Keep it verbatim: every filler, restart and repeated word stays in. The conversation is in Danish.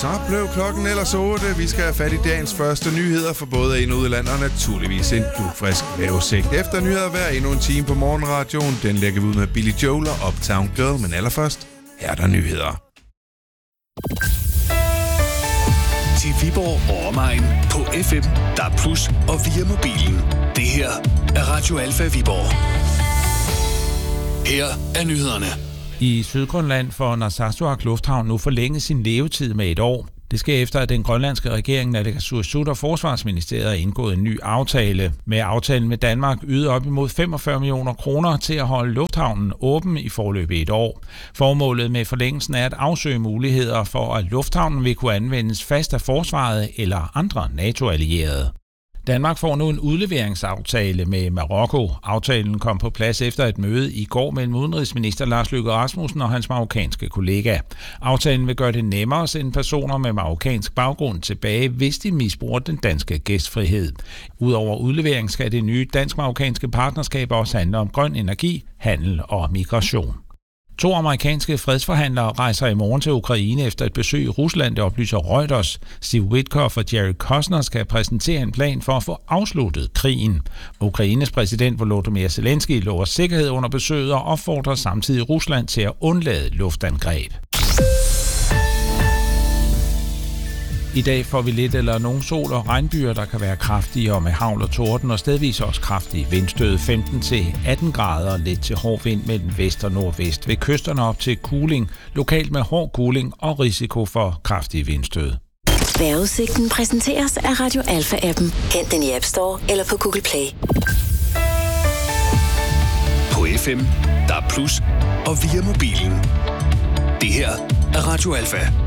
Så blev klokken ellers otte. Vi skal have fat i dagens første nyheder for både ind- og udland, og naturligvis en dugfrisk vævesigt. Efter nyheder hver endnu en time på morgenradioen. Den lægger vi ud med Billy Joel og Uptown Girl, men allerførst, her er der nyheder. Til Viborg og omegn på F M, D A B plus, og via mobilen. Det her er Radio Alfa Viborg. Her er nyhederne. I Sydgrønland får Narsarsuaq Lufthavn nu forlænget sin levetid med et år. Det sker efter, at den grønlandske regering, Naalakkersuisut og Forsvarsministeriet har indgået en ny aftale. Med aftalen med Danmark yder op imod femogfyrre millioner kroner til at holde lufthavnen åben i forløbet et år. Formålet med forlængelsen er at afsøge muligheder for, at lufthavnen vil kunne anvendes fast af forsvaret eller andre NATO-allierede. Danmark får nu en udleveringsaftale med Marokko. Aftalen kom på plads efter et møde i går mellem udenrigsminister Lars Løkke Rasmussen og hans marokkanske kollega. Aftalen vil gøre det nemmere at sende personer med marokkansk baggrund tilbage, hvis de misbruger den danske gæstfrihed. Udover udlevering skal det nye dansk-marokkanske partnerskab også handle om grøn energi, handel og migration. To amerikanske fredsforhandlere rejser i morgen til Ukraine efter et besøg i Rusland, det oplyser Reuters. Steve Witkoff og Jerry Kushner skal præsentere en plan for at få afsluttet krigen. Ukraines præsident Volodymyr Zelensky lover sikkerhed under besøget og opfordrer samtidig Rusland til at undlade luftangreb. I dag får vi lidt eller nogen sol og regnbyer, der kan være kraftige og med hagl og torden, og stedvis også kraftige vindstød femten til atten grader, lidt til hård vind mellem vest og nordvest. Ved kysterne op til kuling, lokalt med hård kuling og risiko for kraftige vindstød. Vejrudsigten præsenteres af Radio Alfa-appen. Hent den i App Store eller på Google Play. På F M, D A B plus, og via mobilen. Det her er Radio Alfa.